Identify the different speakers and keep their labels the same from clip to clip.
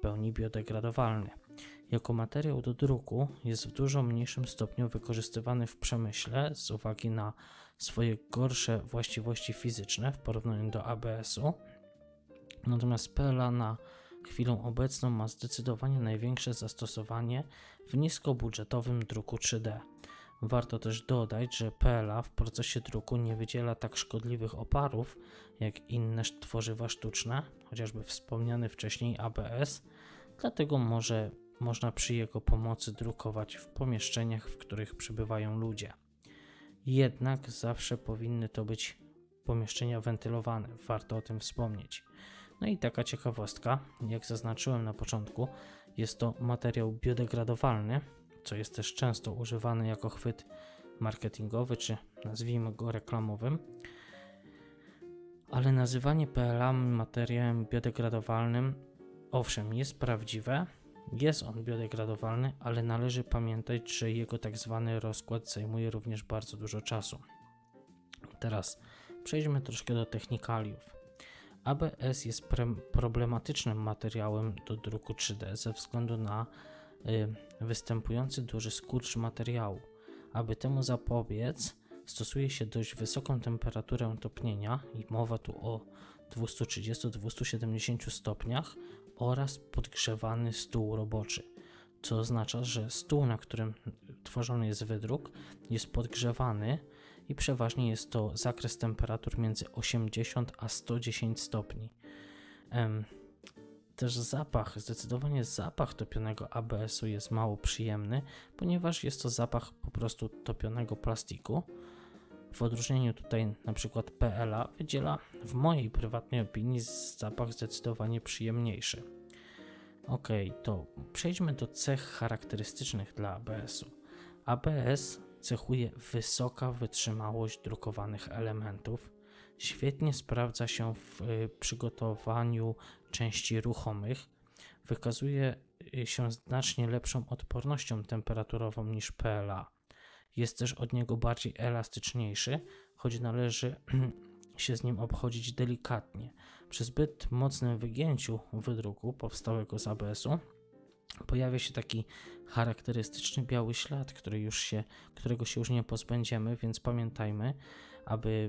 Speaker 1: pełni biodegradowalny. Jako materiał do druku jest w dużo mniejszym stopniu wykorzystywany w przemyśle z uwagi na swoje gorsze właściwości fizyczne w porównaniu do ABS-u. Natomiast PLA na chwilę obecną ma zdecydowanie największe zastosowanie w niskobudżetowym druku 3D. Warto też dodać, że PLA w procesie druku nie wydziela tak szkodliwych oparów jak inne tworzywa sztuczne, chociażby wspomniany wcześniej ABS, dlatego można przy jego pomocy drukować w pomieszczeniach, w których przebywają ludzie. Jednak zawsze powinny to być pomieszczenia wentylowane, warto o tym wspomnieć. No i taka ciekawostka, jak zaznaczyłem na początku, jest to materiał biodegradowalny, co jest też często używane jako chwyt marketingowy, czy nazwijmy go reklamowym. Ale nazywanie PLA materiałem biodegradowalnym, owszem, jest prawdziwe, jest on biodegradowalny, ale należy pamiętać, że jego tak zwany rozkład zajmuje również bardzo dużo czasu. Teraz przejdźmy troszkę do technikaliów. ABS jest problematycznym materiałem do druku 3D ze względu na występujący duży skurcz materiału. Aby temu zapobiec, stosuje się dość wysoką temperaturę topnienia i mowa tu o 230-270 stopniach oraz podgrzewany stół roboczy, co oznacza, że stół, na którym tworzony jest wydruk, jest podgrzewany i przeważnie jest to zakres temperatur między 80 a 110 stopni. Też zdecydowanie zapach topionego ABS-u jest mało przyjemny, ponieważ jest to zapach po prostu topionego plastiku. W odróżnieniu tutaj na przykład PLA wydziela w mojej prywatnej opinii zapach zdecydowanie przyjemniejszy. Ok, to przejdźmy do cech charakterystycznych dla ABS-u. ABS cechuje wysoka wytrzymałość drukowanych elementów, świetnie sprawdza się w przygotowaniu części ruchomych, wykazuje się znacznie lepszą odpornością temperaturową niż PLA. Jest też od niego bardziej elastyczniejszy, choć należy się z nim obchodzić delikatnie. Przy zbyt mocnym wygięciu wydruku powstałego z ABS-u pojawia się taki charakterystyczny biały ślad, którego się już nie pozbędziemy, więc pamiętajmy, aby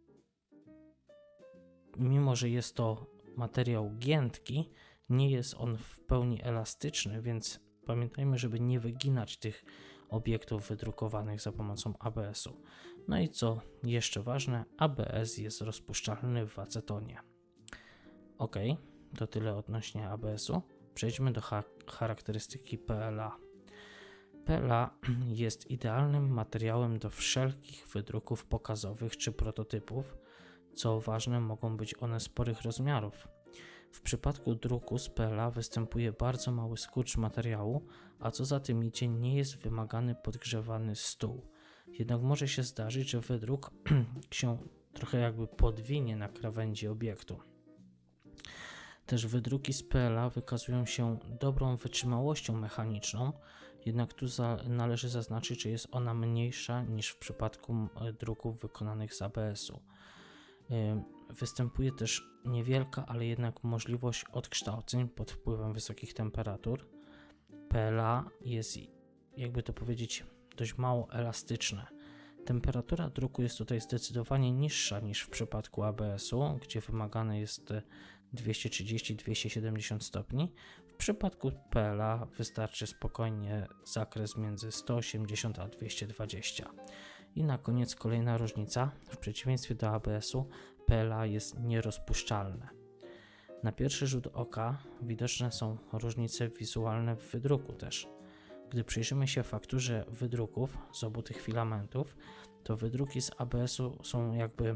Speaker 1: mimo że jest to materiał giętki, nie jest on w pełni elastyczny, więc pamiętajmy, żeby nie wyginać tych obiektów wydrukowanych za pomocą ABS-u. No i co jeszcze ważne, ABS jest rozpuszczalny w acetonie. Ok, to tyle odnośnie ABS-u. Przejdźmy do charakterystyki PLA. PLA jest idealnym materiałem do wszelkich wydruków pokazowych czy prototypów. Co ważne, mogą być one sporych rozmiarów. W przypadku druku z PLA występuje bardzo mały skurcz materiału, a co za tym idzie, nie jest wymagany podgrzewany stół. Jednak może się zdarzyć, że wydruk się trochę jakby podwinie na krawędzi obiektu. Też wydruki z PLA wykazują się dobrą wytrzymałością mechaniczną, jednak tu należy zaznaczyć, że jest ona mniejsza niż w przypadku druków wykonanych z ABS-u. Występuje też niewielka, ale jednak możliwość odkształceń pod wpływem wysokich temperatur. PLA jest, jakby to powiedzieć, dość mało elastyczne. Temperatura druku jest tutaj zdecydowanie niższa niż w przypadku ABS-u, gdzie wymagane jest 230-270 stopni. W przypadku PLA wystarczy spokojnie zakres między 180 a 220. I na koniec kolejna różnica. W przeciwieństwie do ABS-u PLA jest nierozpuszczalne. Na pierwszy rzut oka widoczne są różnice wizualne w wydruku też. Gdy przyjrzymy się fakturze wydruków z obu tych filamentów, to wydruki z ABS-u są jakby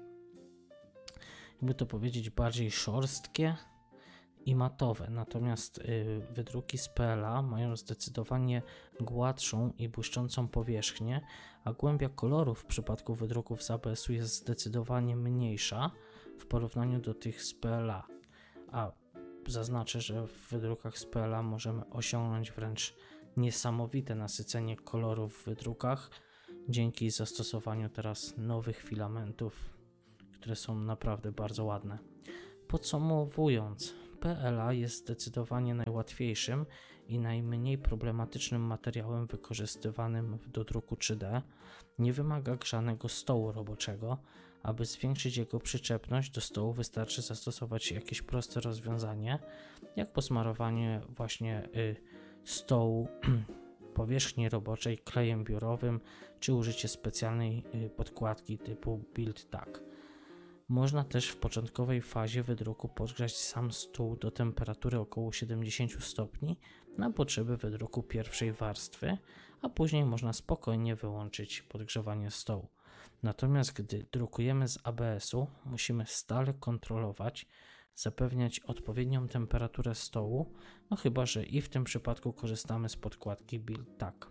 Speaker 1: to powiedzieć bardziej szorstkie i matowe, natomiast wydruki z PLA mają zdecydowanie gładszą i błyszczącą powierzchnię, a głębia koloru w przypadku wydruków z ABS-u jest zdecydowanie mniejsza w porównaniu do tych z PLA. A zaznaczę, że w wydrukach z PLA możemy osiągnąć wręcz niesamowite nasycenie kolorów w wydrukach dzięki zastosowaniu teraz nowych filamentów, które są naprawdę bardzo ładne. Podsumowując, PLA jest zdecydowanie najłatwiejszym i najmniej problematycznym materiałem wykorzystywanym do druku 3D. Nie wymaga grzanego stołu roboczego. Aby zwiększyć jego przyczepność do stołu, wystarczy zastosować jakieś proste rozwiązanie, jak posmarowanie właśnie stołu powierzchni roboczej klejem biurowym, czy użycie specjalnej podkładki typu Build Tag. Można też w początkowej fazie wydruku podgrzać sam stół do temperatury około 70 stopni na potrzeby wydruku pierwszej warstwy, a później można spokojnie wyłączyć podgrzewanie stołu. Natomiast gdy drukujemy z ABS-u, musimy stale kontrolować, zapewniać odpowiednią temperaturę stołu, no chyba że i w tym przypadku korzystamy z podkładki Build Tag.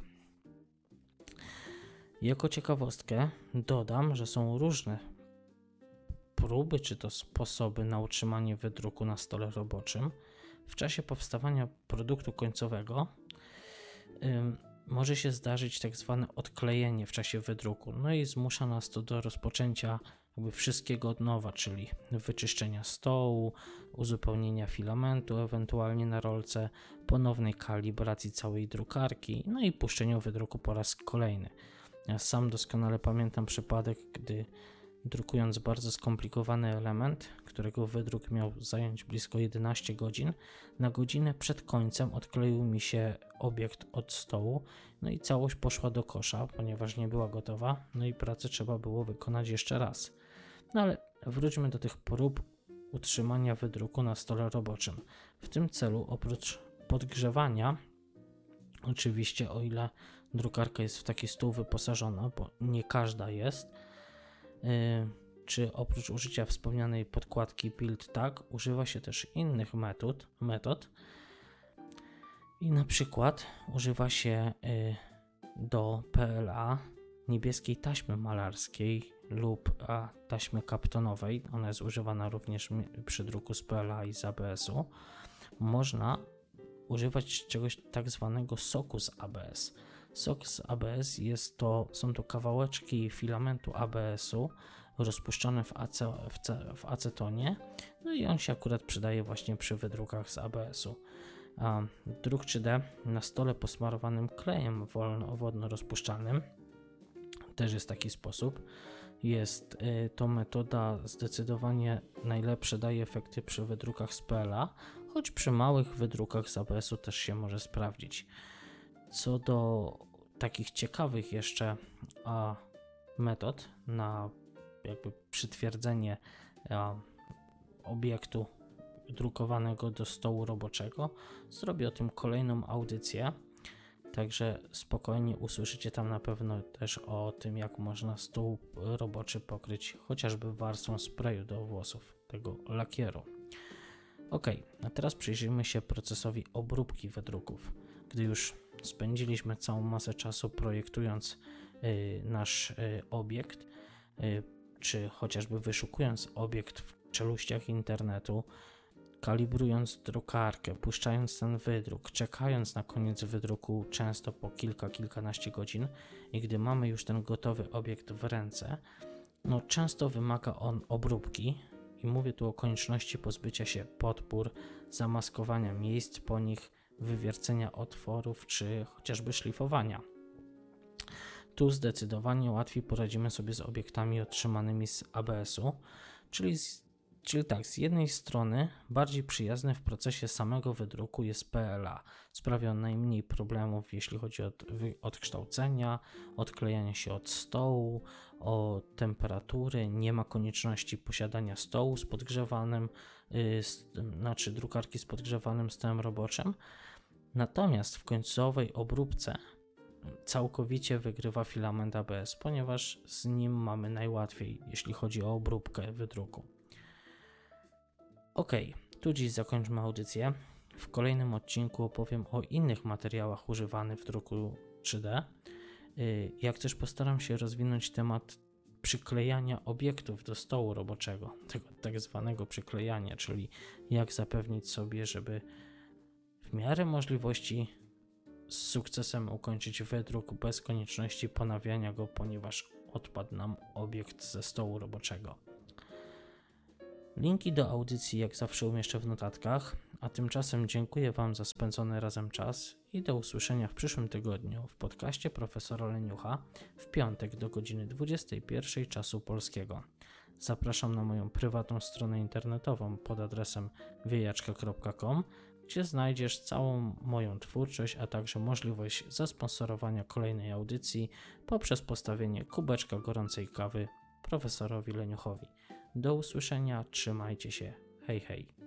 Speaker 1: Jako ciekawostkę dodam, że są różne próby czy to sposoby na utrzymanie wydruku na stole roboczym. W czasie powstawania produktu końcowego może się zdarzyć tak zwane odklejenie w czasie wydruku, no i zmusza nas to do rozpoczęcia wszystkiego od nowa, czyli wyczyszczenia stołu, uzupełnienia filamentu ewentualnie na rolce, ponownej kalibracji całej drukarki, no i puszczenia wydruku po raz kolejny. Ja sam doskonale pamiętam przypadek, gdy drukując bardzo skomplikowany element, którego wydruk miał zająć blisko 11 godzin, na godzinę przed końcem odkleił mi się obiekt od stołu, no i całość poszła do kosza, ponieważ nie była gotowa, no i pracę trzeba było wykonać jeszcze raz. No ale wróćmy do tych prób utrzymania wydruku na stole roboczym. W tym celu oprócz podgrzewania, oczywiście o ile drukarka jest w taki stół wyposażona, bo nie każda jest, czy oprócz użycia wspomnianej podkładki Build Tag używa się też innych metod i na przykład używa się do PLA niebieskiej taśmy malarskiej lub taśmy kaptonowej. Ona jest używana również przy druku z PLA i z ABS-u. Można używać czegoś tak zwanego soku z ABS. Sok z ABS są to kawałeczki filamentu ABS-u rozpuszczone w acetonie, no i on się akurat przydaje właśnie przy wydrukach z ABS-u. Druk 3D na stole posmarowanym klejem wodno-rozpuszczalnym też jest taki sposób. Jest to metoda zdecydowanie najlepsze, daje efekty przy wydrukach z PLA, choć przy małych wydrukach z ABS-u też się może sprawdzić. Co do takich ciekawych jeszcze metod na jakby przytwierdzenie obiektu drukowanego do stołu roboczego, zrobię o tym kolejną audycję, także spokojnie usłyszycie tam na pewno też o tym, jak można stół roboczy pokryć chociażby warstwą sprayu do włosów, tego lakieru. Ok, a teraz przyjrzyjmy się procesowi obróbki wydruków. Gdy już spędziliśmy całą masę czasu projektując nasz obiekt, czy chociażby wyszukując obiekt w czeluściach internetu, kalibrując drukarkę, puszczając ten wydruk, czekając na koniec wydruku często po kilkanaście godzin i gdy mamy już ten gotowy obiekt w ręce, no często wymaga on obróbki i mówię tu o konieczności pozbycia się podpór, zamaskowania miejsc po nich, wywiercenia otworów czy chociażby szlifowania. Tu zdecydowanie łatwiej poradzimy sobie z obiektami otrzymanymi z ABS-u, czyli tak, z jednej strony bardziej przyjazny w procesie samego wydruku jest PLA. Sprawia on najmniej problemów, jeśli chodzi o odkształcenia, odklejania się od stołu, o temperatury, nie ma konieczności posiadania stołu z podgrzewanym, drukarki z podgrzewanym stołem roboczym. Natomiast w końcowej obróbce całkowicie wygrywa filament ABS, ponieważ z nim mamy najłatwiej, jeśli chodzi o obróbkę wydruku. Ok, tu dziś zakończmy audycję. W kolejnym odcinku opowiem o innych materiałach używanych w druku 3D. Jak też postaram się rozwinąć temat przyklejania obiektów do stołu roboczego, tego tak zwanego przyklejania, czyli jak zapewnić sobie, żeby w miarę możliwości z sukcesem ukończyć wydruk bez konieczności ponawiania go, ponieważ odpadł nam obiekt ze stołu roboczego. Linki do audycji jak zawsze umieszczę w notatkach, a tymczasem dziękuję Wam za spędzony razem czas i do usłyszenia w przyszłym tygodniu w podcaście profesora Leniucha w piątek do godziny 21 czasu polskiego. Zapraszam na moją prywatną stronę internetową pod adresem wiejaczka.com, gdzie znajdziesz całą moją twórczość, a także możliwość zasponsorowania kolejnej audycji poprzez postawienie kubeczka gorącej kawy profesorowi Leniuchowi. Do usłyszenia, trzymajcie się, hej hej.